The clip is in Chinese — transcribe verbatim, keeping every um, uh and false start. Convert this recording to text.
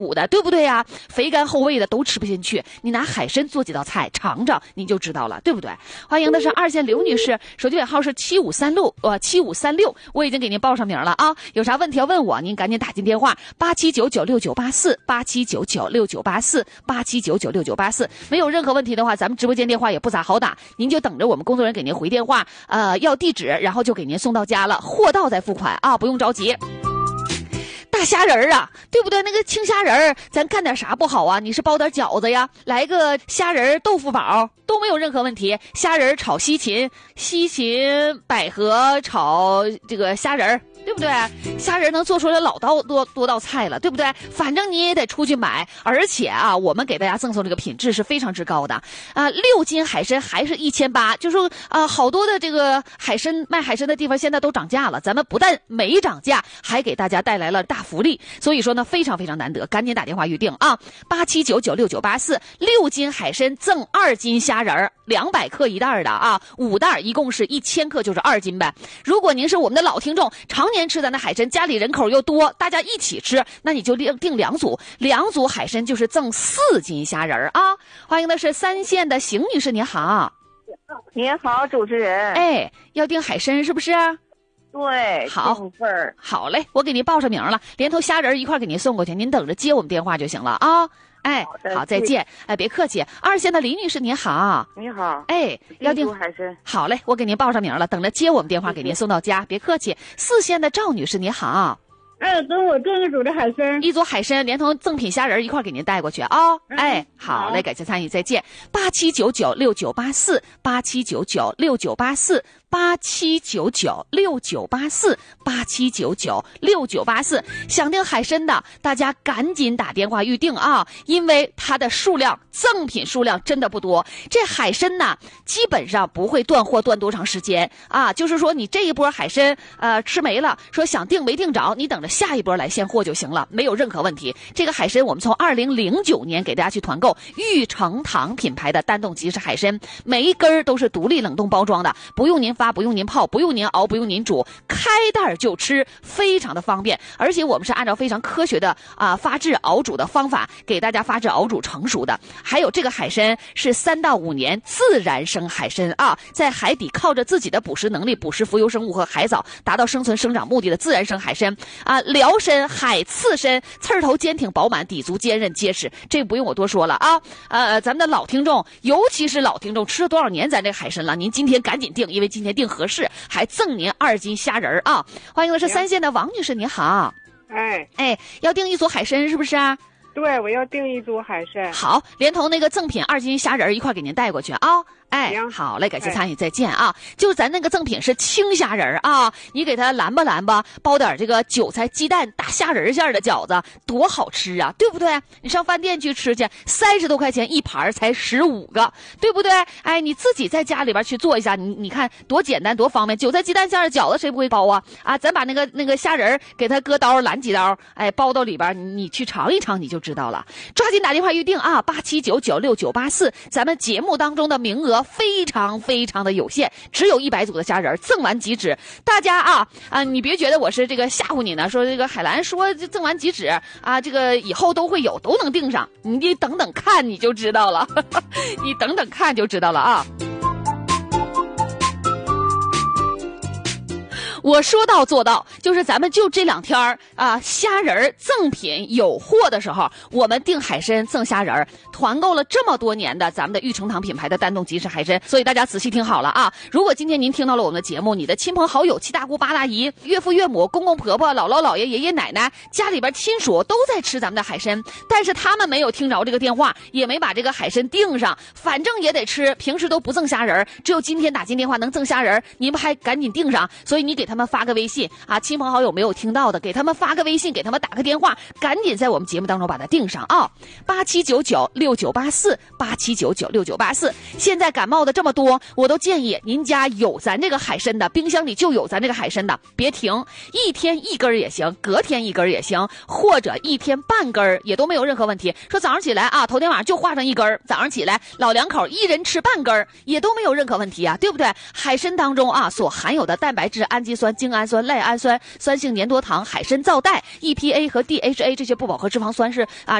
补的，对不对呀？肥甘厚味的都吃不进去，你拿海参做几道菜尝尝，你就知道了，对不对？欢迎的是二线刘女士，手机尾号是七五三六，呃，七五三六，我已经给您报上名了啊。有啥问题要问我，您赶紧打进电话八七九九六九八四八七九九六九八四八七九九六九八四。没有任何问题的话，咱们直播间电话也不咋好打，您就等着我们工作人员给您回电话，呃，要地址，然后就给您送到家了，货到再付款啊，不用着急。大虾仁儿啊，对不对？那个青虾仁儿，咱干点啥不好啊？你是包点饺子呀，来个虾仁豆腐煲都没有任何问题。虾仁炒西芹，西芹百合炒这个虾仁儿，对不对？虾仁能做出来老道多多道菜了，对不对？反正你也得出去买，而且啊，我们给大家赠送这个品质是非常之高的啊，六斤海参还是一千八，就说啊，好多的这个海参卖海参的地方现在都涨价了，咱们不但没涨价，还给大家带来了大福利，所以说呢，非常非常难得，赶紧打电话预定啊，八七九九六九八四，六斤海参赠二斤虾仁儿，两百克一袋的啊，五袋一共是一千克，就是二斤呗。如果您是我们的老听众，常年吃咱的海参，家里人口又多，大家一起吃，那你就订订两组，两组海参就是赠四斤虾仁啊。欢迎的是三线的邢女士，你好。 你好，主持人。 哎，要订海参是不是？ 对， 好份儿。 好嘞，我给您报上名了，连同虾仁一块给您送过去，您等着接我们电话就行了啊。哎，好，再见。哎，别客气。二线的李女士，你好。 你好。 哎，要订海参。 好嘞，我给您报上名了，等着接我们电话给您送到家，别客气。四线的赵女士，你好。 哎，等我订一组的海参， 一组海参连同赠品虾仁一块给您带过去啊、哦嗯！哎，好嘞，感谢参与，再见。八七九九六九八四，八七九九六九八四，八七九九六九八四，八七九九六九八四。想订海参的，大家赶紧打电话预定啊，因为它的数量赠品数量真的不多。这海参呢，基本上不会断货断多长时间啊，就是说你这一波海参呃吃没了，说想订没订着，你等着下一波来现货就行了，没有任何问题。这个海参我们从二零零九年给大家去团购玉成堂品牌的丹冻吉士海参，每一根都是独立冷冻包装的，不用您发，不用您泡，不用您熬，不用您煮，开袋就吃，非常的方便。而且我们是按照非常科学的啊发制熬煮的方法给大家发制熬煮成熟的。还有这个海参是三到五年自然生海参啊，在海底靠着自己的捕食能力捕食浮游生物和海藻，达到生存生长目的的自然生海参啊。辽参、海刺参，刺儿头坚挺饱满，底足坚韧结实，这不用我多说了啊。呃，咱们的老听众，尤其是老听众，吃了多少年咱这个海参了？您今天赶紧订，因为今天订合适，还赠您二斤虾仁啊！欢迎的是三线的王女士，你好。 哎哎，要订一组海参是不是啊？ 对，我要订一组海参。 好，连同那个赠品二斤虾仁一块给您带过去啊。哎，好嘞，感谢参与，再见啊！就咱那个赠品是青虾仁啊，你给它拦吧拦吧，包点这个韭菜鸡蛋大虾仁馅的饺子，多好吃啊，对不对？你上饭店去吃去，三十多块钱一盘，才十五个，对不对？哎，你自己在家里边去做一下，你你看多简单多方便。韭菜鸡蛋馅的饺子谁不会包啊？啊，咱把那个那个虾仁给它割刀拦几刀，哎，包到里边，你去尝一尝你就知道了。抓紧打电话预定啊，八七九九六九八四，咱们节目当中的名额非常非常的有限，只有一百组的虾仁，赠完即止。大家啊啊，你别觉得我是这个吓唬你呢，说这个海兰说赠完即止啊，这个以后都会有，都能订上，你等等看你就知道了，你等等看就知道了啊。我说到做到，就是咱们就这两天啊，虾仁赠品有货的时候，我们订海参赠虾仁，团购了这么多年的咱们的玉成堂品牌的丹冻吉士海参，所以大家仔细听好了啊！如果今天您听到了我们的节目，你的亲朋好友、七大姑八大姨、岳父岳母、公公婆婆、姥姥姥爷、爷爷奶奶，家里边亲属都在吃咱们的海参，但是他们没有听着这个电话，也没把这个海参订上，反正也得吃，平时都不赠虾仁，只有今天打进电话能赠虾仁，您不还赶紧订上？所以你给他们发个微信啊，亲朋好友没有听到的，给他们发个微信，给他们打个电话，赶紧在我们节目当中把它订上啊！八七九九六九八四，八七九九六九八四。现在感冒的这么多，我都建议您家有咱这个海参的，冰箱里就有咱这个海参的，别停，一天一根也行，隔天一根也行，或者一天半根也都没有任何问题。说早上起来啊，头天晚上就化上一根，早上起来老两口一人吃半根，也都没有任何问题啊，对不对？海参当中啊所含有的蛋白质、氨基酸酸、精氨酸、赖氨酸、酸性粘多糖、海参皂带、E P A 和 D H A 这些不饱和脂肪酸是啊。